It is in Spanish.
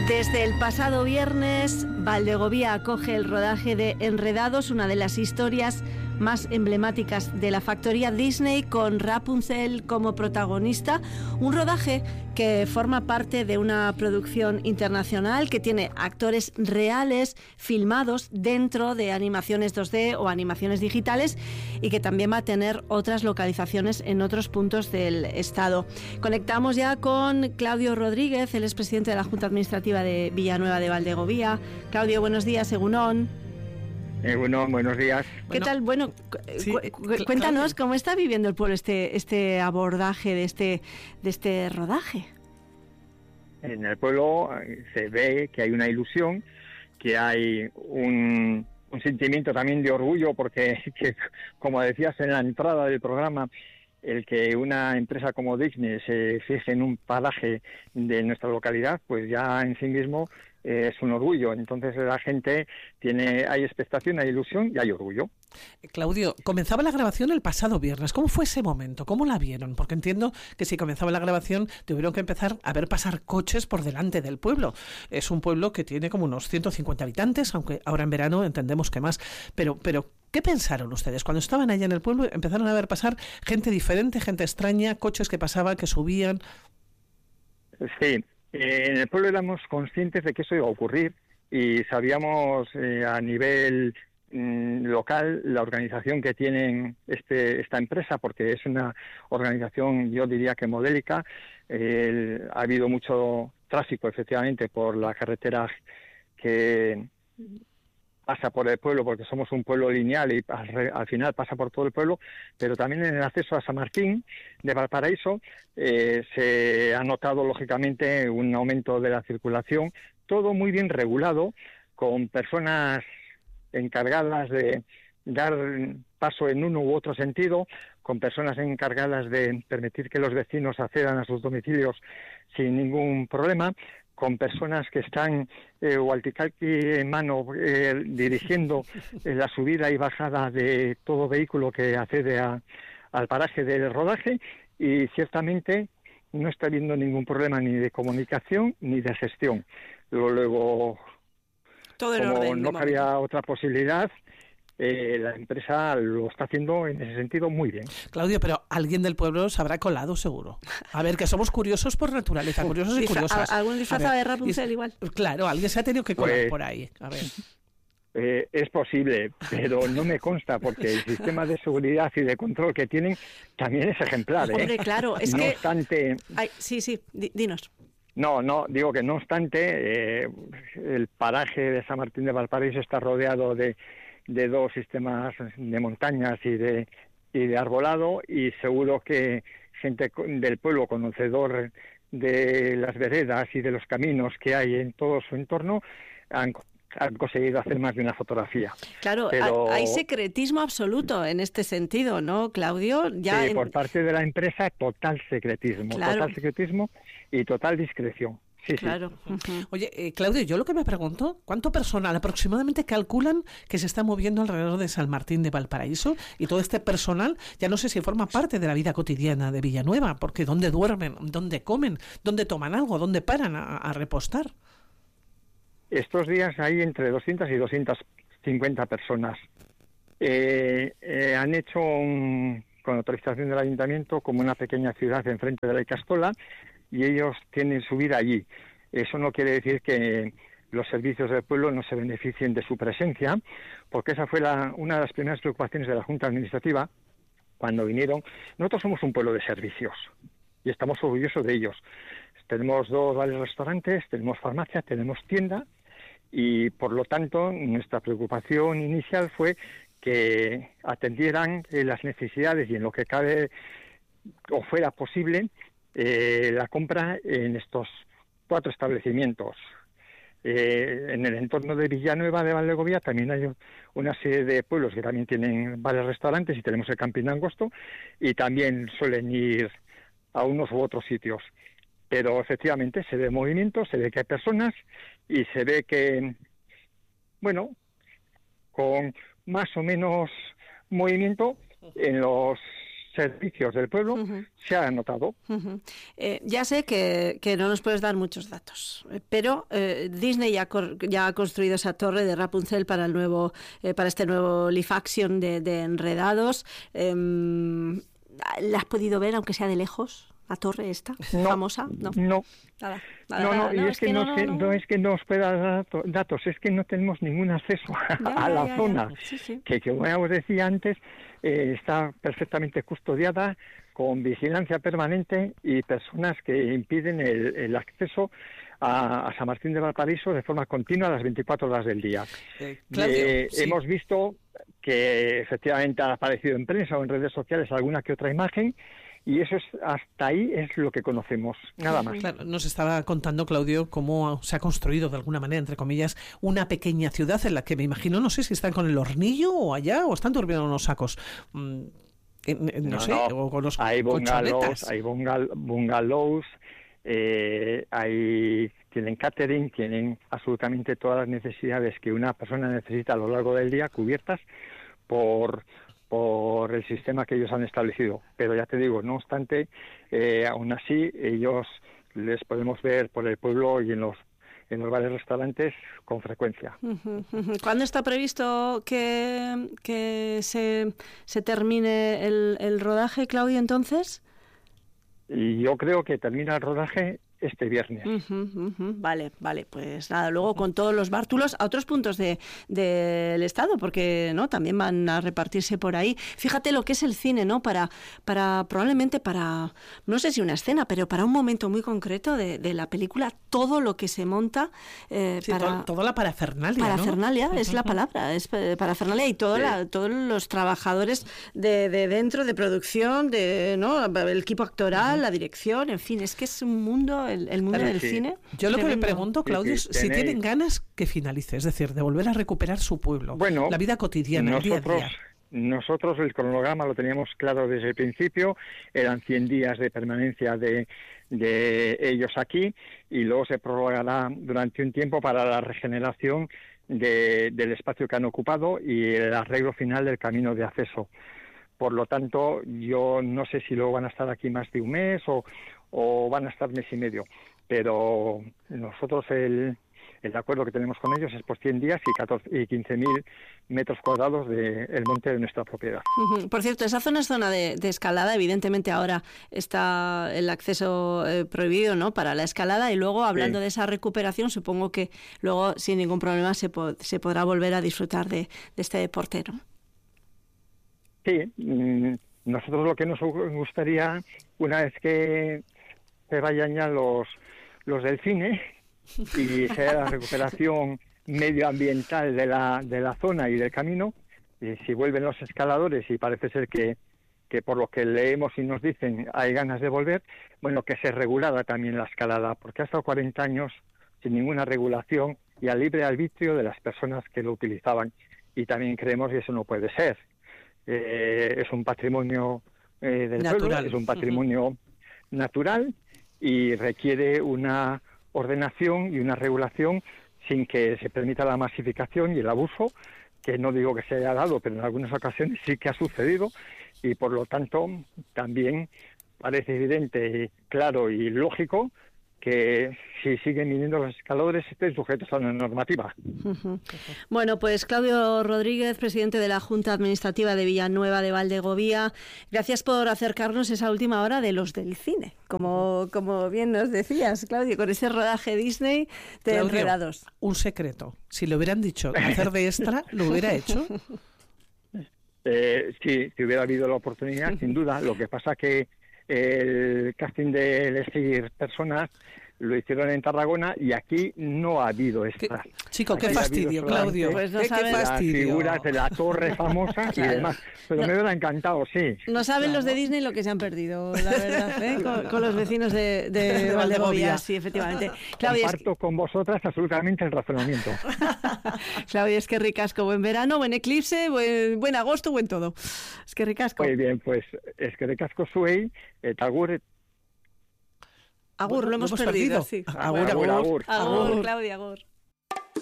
Desde el pasado viernes, Valdegovía acoge el rodaje de Enredados, una de las historias más emblemáticas de la factoría Disney, con Rapunzel como protagonista. Un rodaje que forma parte de una producción internacional que tiene actores reales filmados dentro de animaciones 2D o animaciones digitales, y que también va a tener otras localizaciones en otros puntos del estado. Conectamos ya con Claudio Rodríguez, el expresidente de la Junta Administrativa de Villanueva de Valdegovía. Claudio, buenos días, egunon. Bueno, buenos días. ¿Qué tal? Bueno, sí, cuéntanos cómo está viviendo el pueblo este abordaje de este rodaje. En el pueblo se ve que hay una ilusión, que hay un sentimiento también de orgullo, porque, como decías en la entrada del programa, el que una empresa como Disney se fije en un paraje de nuestra localidad, pues ya en sí mismo es un orgullo. Entonces la gente hay expectación, hay ilusión y hay orgullo. Claudio, comenzaba la grabación el pasado viernes. ¿Cómo fue ese momento? ¿Cómo la vieron? Porque entiendo que si comenzaba la grabación tuvieron que empezar a ver pasar coches por delante del pueblo. Es un pueblo que tiene como unos 150 habitantes, aunque ahora en verano entendemos que más. Pero ¿qué pensaron ustedes? Cuando estaban allá en el pueblo empezaron a ver pasar gente diferente, gente extraña, coches que pasaban, que subían. Sí, en el pueblo éramos conscientes de que eso iba a ocurrir y sabíamos a nivel local la organización que tienen esta empresa, porque es una organización, yo diría que modélica. Ha habido mucho tráfico, efectivamente, por la carretera que pasa por el pueblo, porque somos un pueblo lineal y al final pasa por todo el pueblo, pero también en el acceso a San Martín de Valparaíso se ha notado lógicamente un aumento de la circulación, todo muy bien regulado, con personas encargadas de dar paso en uno u otro sentido, con personas encargadas de permitir que los vecinos accedan a sus domicilios sin ningún problema, con personas que están walkie-talkie en mano dirigiendo la subida y bajada de todo vehículo que accede al paraje del rodaje, y ciertamente no está habiendo ningún problema ni de comunicación ni de gestión. Luego, todo en como orden, no había otra posibilidad, la empresa lo está haciendo en ese sentido muy bien. Claudio, pero alguien del pueblo se habrá colado seguro. A ver, que somos curiosos por naturaleza, curiosos y curiosas. ¿Algún disfrazado de Rapunzel igual? Claro, alguien se ha tenido que colar por ahí. A ver. Es posible, pero no me consta, porque el sistema de seguridad y de control que tienen también es ejemplar. Hombre, claro, es no que... obstante... Sí, dinos. No, digo que no obstante, el paraje de San Martín de Valparaíso está rodeado de dos sistemas de montañas y de arbolado, y seguro que gente del pueblo, conocedor de las veredas y de los caminos que hay en todo su entorno, han conseguido hacer más de una fotografía. Claro, pero hay secretismo absoluto en este sentido, ¿no, Claudio? Sí, por parte de la empresa, total secretismo, claro. Total secretismo y total discreción. Sí, claro. Sí. Uh-huh. Oye, Claudio, yo lo que me pregunto, ¿cuánto personal aproximadamente calculan que se está moviendo alrededor de San Martín de Valparaíso? Y todo este personal, ya no sé si forma parte de la vida cotidiana de Villanueva, porque ¿dónde duermen? ¿Dónde comen? ¿Dónde toman algo? ¿Dónde paran a repostar? Estos días hay entre 200 y 250 personas. Han hecho, con autorización del ayuntamiento, como una pequeña ciudad enfrente de la Icastola, y ellos tienen su vida allí. Eso no quiere decir que los servicios del pueblo no se beneficien de su presencia, porque esa fue una de las primeras preocupaciones de la Junta Administrativa cuando vinieron. Nosotros somos un pueblo de servicios y estamos orgullosos de ellos. Tenemos 2 bares-restaurantes, tenemos farmacia, tenemos tienda, y por lo tanto nuestra preocupación inicial fue que atendieran las necesidades y en lo que cabe o fuera posible la compra en estos 4 establecimientos. En el entorno de Villanueva de Valdegovía también hay una serie de pueblos que también tienen varios restaurantes, y tenemos el Camping Angosto, y también suelen ir a unos u otros sitios. Pero efectivamente se ve movimiento, se ve que hay personas, y se ve que, bueno, con más o menos movimiento en los servicios del pueblo se ha notado. Ya sé que no nos puedes dar muchos datos, pero Disney ya ha construido esa torre de Rapunzel para este nuevo live action de Enredados. ¿La has podido ver, aunque sea de lejos? ¿La torre esta famosa? No. Nada, y es que no es que no os pueda dar datos, es que no tenemos ningún acceso a la zona, sí. que como ya os decía antes, está perfectamente custodiada, con vigilancia permanente y personas que impiden el acceso a San Martín de Valparaíso de forma continua las 24 horas del día. Claudio, sí. Hemos visto que efectivamente ha aparecido en prensa o en redes sociales alguna que otra imagen, y eso hasta ahí es lo que conocemos, nada más. Claro, nos estaba contando, Claudio, cómo se ha construido de alguna manera, entre comillas, una pequeña ciudad en la que me imagino, no sé si están con el hornillo o allá, o están durmiendo en unos sacos. No sé, o con los colchonetas. Hay bungalows, tienen catering, tienen absolutamente todas las necesidades que una persona necesita a lo largo del día cubiertas por el sistema que ellos han establecido. Pero ya te digo, no obstante, aún así, ellos les podemos ver por el pueblo y en los bares y restaurantes con frecuencia. ¿Cuándo está previsto que se termine el rodaje, Claudio, entonces? Y yo creo que termina el rodaje este viernes. Vale, pues nada, luego con todos los bártulos a otros puntos del estado, porque no también van a repartirse por ahí. Fíjate lo que es el cine, ¿no? Probablemente para, no sé si una escena, pero para un momento muy concreto de la película, todo lo que se monta toda la parafernalia, ¿no? Parafernalia es la palabra, es parafernalia, y todos los trabajadores de dentro, de producción, el equipo actoral, la dirección, en fin, es que es un mundo, el mundo del cine. Yo lo que me pregunto, Claudio, es si tienen ganas que finalice, es decir, de volver a recuperar su pueblo, la vida cotidiana, el día a día. Nosotros el cronograma lo teníamos claro desde el principio, eran 100 días de permanencia de ellos aquí, y luego se prorrogará durante un tiempo para la regeneración del espacio que han ocupado y el arreglo final del camino de acceso. Por lo tanto, yo no sé si luego van a estar aquí más de un mes o van a estar mes y medio, pero nosotros el acuerdo que tenemos con ellos es por 100 días y 15.000 metros cuadrados del monte de nuestra propiedad. Por cierto, esa zona es zona de escalada. Evidentemente ahora está el acceso prohibido, ¿no?, para la escalada, y luego, hablando de esa recuperación, supongo que luego sin ningún problema se podrá volver a disfrutar de este deporte, ¿no? Sí, nosotros lo que nos gustaría, una vez que se vayan ya los del cine y sea la recuperación medioambiental de la zona y del camino, y si vuelven los escaladores, y parece ser que por lo que leemos y nos dicen hay ganas de volver, bueno, que se regulara también la escalada, porque ha estado 40 años sin ninguna regulación y al libre arbitrio de las personas que lo utilizaban, y también creemos que eso no puede ser. Es un patrimonio del pueblo, es un patrimonio natural, y requiere una ordenación y una regulación sin que se permita la masificación y el abuso, que no digo que se haya dado, pero en algunas ocasiones sí que ha sucedido, y por lo tanto también parece evidente, claro y lógico que si siguen viniendo los escaladores estén sujetos a la normativa. Bueno, pues Claudio Rodríguez, presidente de la Junta Administrativa de Villanueva de Valdegovía, gracias por acercarnos esa última hora de los del cine, como bien nos decías, Claudio, con ese rodaje Disney de Enredados. Un secreto, si le hubieran dicho hacer de extra, ¿lo hubiera hecho? Sí, si hubiera habido la oportunidad, sin duda. Lo que pasa que el casting de elegir personas lo hicieron en Tarragona y aquí no ha habido extras. Chico, qué fastidio, Claudio. Pues no qué fastidio. Las figuras de la torre famosa y demás. Pero me hubiera encantado, sí. No saben los de Disney lo que se han perdido, la verdad, ¿eh? con los vecinos de Valdegovía, sí, efectivamente. Claudia, comparto con vosotras absolutamente el razonamiento. Claudia, es que ricasco. Buen verano, buen eclipse, buen agosto, buen todo. Es que ricasco. Muy bien, pues es que ricasco zuei, tagur. Agur, lo hemos perdido. Sí. Agur, Claudia, agur.